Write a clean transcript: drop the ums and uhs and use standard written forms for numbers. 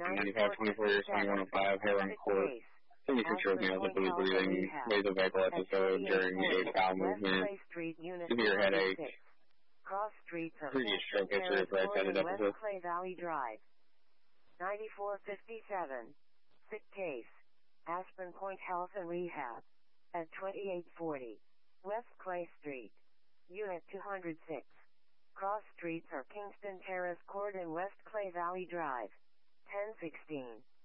95, 24 years, 2105, Heron Court. 76-year-old male typically breathing, basal vagal episode during a bowel movement, severe headache, previous stroke history of right-sided episode. Clay Valley Drive. 9457. Sick case. Aspen Point Health and Rehab. At 2840. West Clay Street. Unit 206. Cross streets are Kingston Terrace Court and West Clay Valley Drive. 1016.